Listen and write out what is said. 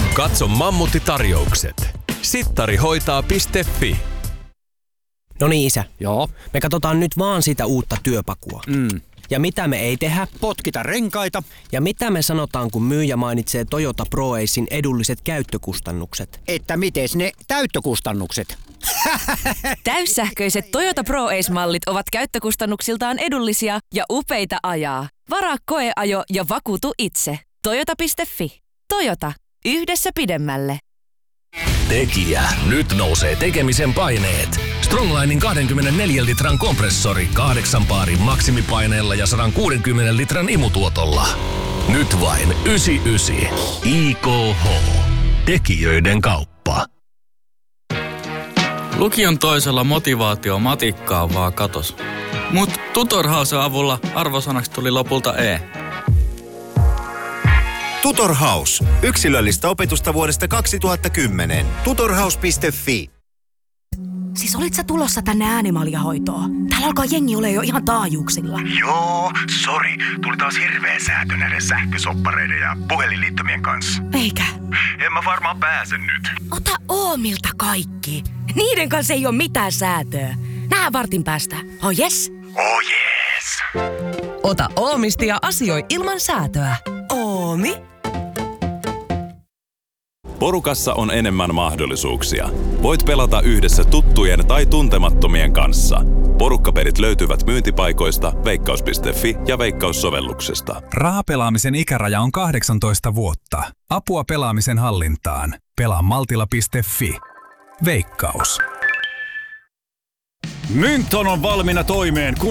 Katso Mammutti-tarjoukset. Sittarihoitaa.fi. No niin, isä. Joo. Me katsotaan nyt vaan sitä uutta työpakua. Ja mitä me ei tehdä? Potkita renkaita. Ja mitä me sanotaan, kun myyjä mainitsee Toyota ProAcen edulliset käyttökustannukset? Että mites ne täyttökustannukset? Täyssähköiset Toyota ProAce-mallit ovat käyttökustannuksiltaan edullisia ja upeita ajaa. Varaa koeajo ja vakuutu itse. Toyota.fi. Toyota. Yhdessä pidemmälle. Tekijä. Nyt nousee tekemisen paineet. Stronglinin 24 litran kompressori 8 baarin maksimipaineella ja 160 litran imutuotolla. Nyt vain 99. IKH. Tekijöiden kauppa. Lukion toisella motivaatio matikkaa vaan katos. Mut Tutor Housen avulla arvosanaksi tuli lopulta E. Tutor House. Yksilöllistä opetusta vuodesta 2010. Tutorhouse.fi. Siis olit sä tulossa tänne Äänimaljahoitoon? Täällä alkaa jengi ole jo ihan taajuuksilla. Joo, sori. Tuli taas hirveä säätö näiden sähkösoppareiden ja puhelinliittymien kanssa. Eikä? En mä varmaan pääse nyt. Ota Oomilta kaikki. Niiden kanssa ei ole mitään säätöä. Nähdään vartin päästä. Oh yes? Oh yes. Ota Oomista ja asioi ilman säätöä. Oomi? Porukassa on enemmän mahdollisuuksia. Voit pelata yhdessä tuttujen tai tuntemattomien kanssa. Porukkapelit löytyvät myyntipaikoista, veikkaus.fi ja Veikkaus-sovelluksesta. Rahapelaamisen ikäraja on 18 vuotta. Apua pelaamisen hallintaan. Pelaa maltilla.fi. Veikkaus. Mynton on valmiina toimeen, kun